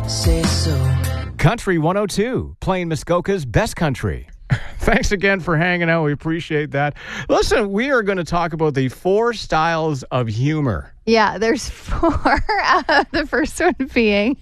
say so. Country 102, playing Muskoka's best country. Thanks again for hanging out. We appreciate that. Listen, we are going to talk about the 4 styles of humor. Yeah, there's 4. The first one being...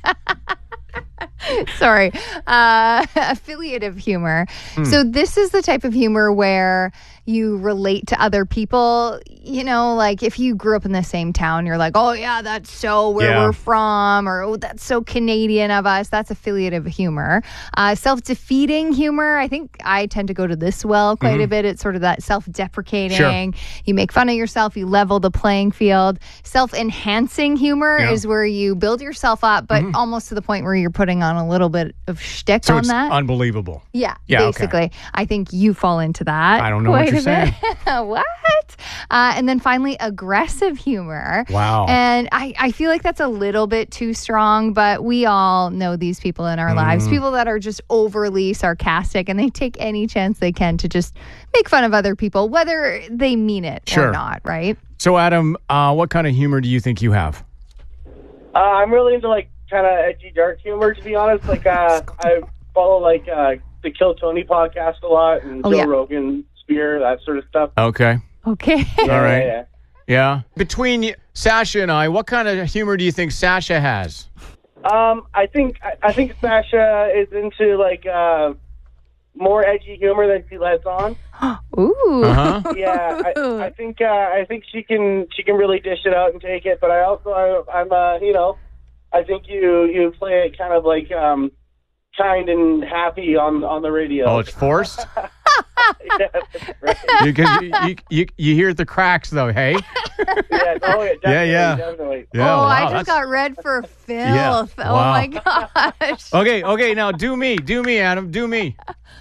Sorry. Affiliative humor. So this is the type of humor where you relate to other people. You know, like if you grew up in the same town, you're like, oh, yeah, that's so where we're from, or oh, that's so Canadian of us. That's affiliative humor. Self-defeating humor. I think I tend to go to this well quite a bit. It's sort of that self-deprecating. Sure. You make fun of yourself. You level the playing field. Self-enhancing humor is where you build yourself up, but almost to the point where you're putting on a little bit of shtick on that. Unbelievable. Yeah, basically. Okay. I think you fall into that. I don't know what you're saying. What? And then finally, aggressive humor. Wow. And I feel like that's a little bit too strong, but we all know these people in our lives. People that are just overly sarcastic and they take any chance they can to just make fun of other people, whether they mean it or not, right? So, Adam, what kind of humor do you think you have? I'm really into like kind of edgy, dark humor, to be honest. Like I follow like the Kill Tony podcast a lot and Joe Rogan, Spear, that sort of stuff. Okay. All right. Yeah. Between Sasha and I, what kind of humor do you think Sasha has? I think Sasha is into like more edgy humor than she lets on. Ooh. Uh-huh. Yeah, I think she can really dish it out and take it. But I also I'm I think you play it kind of like kind and happy on the radio. Oh, it's forced? Yes, right. Because you hear the cracks, though, hey? Definitely. Yeah, wow, I just that's... got red for filth. Yeah. Oh, my gosh. Okay, now do me, Adam, do me.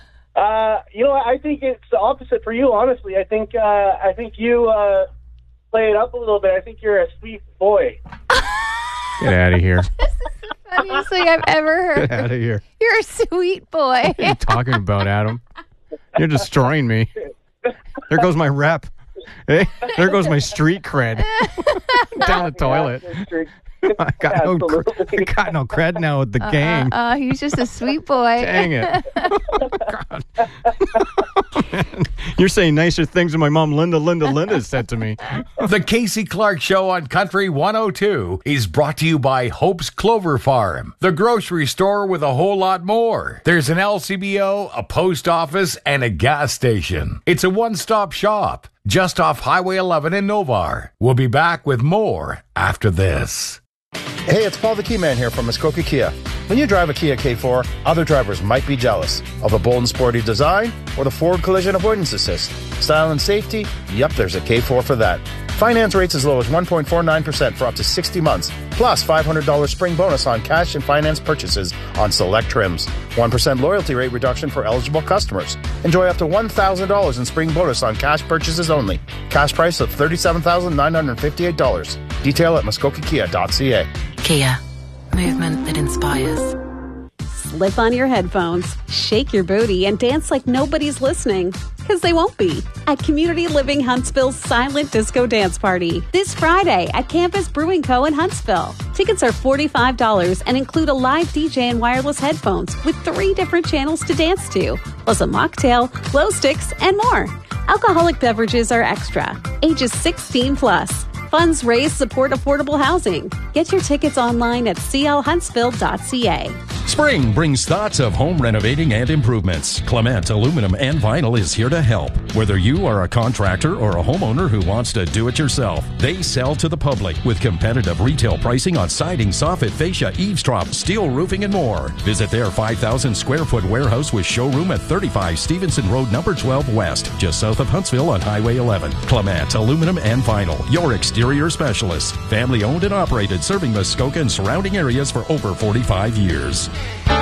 I think it's the opposite for you, honestly. I think you play it up a little bit. I think you're a sweet boy. Get out of here. This is the funniest thing I've ever heard. Get out of here. You're a sweet boy. What are you talking about, Adam? You're destroying me. There goes my rep. Hey, there goes my street cred. Down the toilet. I got no cred now with the gang. He's just a sweet boy. Dang it. God. You're saying nicer things than my mom, Linda said to me. The Casey Clark Show on Country 102 is brought to you by Hope's Clover Farm, the grocery store with a whole lot more. There's an LCBO, a post office, and a gas station. It's a one-stop shop just off Highway 11 in Novar. We'll be back with more after this. Hey, it's Paul the Key Man here from Muskoka Kia. When you drive a Kia K4, other drivers might be jealous of a bold and sporty design or the forward collision avoidance assist. Style and safety? Yep, there's a K4 for that. Finance rates as low as 1.49% for up to 60 months, plus $500 spring bonus on cash and finance purchases on select trims. 1% loyalty rate reduction for eligible customers. Enjoy up to $1,000 in spring bonus on cash purchases only. Cash price of $37,958. Detail at muskokakia.ca. Kia. Movement that inspires. Slip on your headphones, shake your booty, and dance like nobody's listening. Because they won't be. At Community Living Huntsville's Silent Disco Dance Party this Friday at Campus Brewing Co. in Huntsville. Tickets are $45 and include a live DJ and wireless headphones with 3 different channels to dance to, plus a mocktail, glow sticks, and more. Alcoholic beverages are extra. Ages 16 plus. Funds raised support affordable housing. Get your tickets online at clhuntsville.ca. Spring brings thoughts of home renovating and improvements. Clement Aluminum and Vinyl is here to help. Whether you are a contractor or a homeowner who wants to do it yourself, they sell to the public with competitive retail pricing on siding, soffit, fascia, eaves trough, steel roofing, and more. Visit their 5,000 square foot warehouse with showroom at 35 Stevenson Road, number 12 West, just south of Huntsville on Highway 11. Clement Aluminum and Vinyl, your exterior specialists. Family owned and operated, serving Muskoka and surrounding areas for over 45 years.